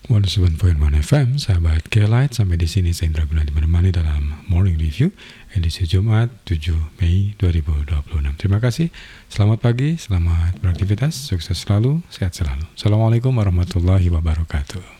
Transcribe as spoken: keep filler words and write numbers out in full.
seratus tujuh koma satu F M, sahabat K-Light, sampai di sini saya Indra Gunadi menemani dalam Morning Review edisi Jumat tujuh Mei dua ribu dua puluh enam. Terima kasih, selamat pagi, selamat beraktivitas, sukses selalu, sehat selalu. Assalamualaikum warahmatullahi wabarakatuh.